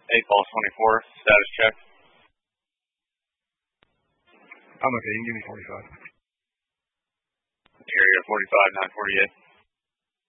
Pulse 24, status check. I'm okay, you can give me 45. Area 45, 948.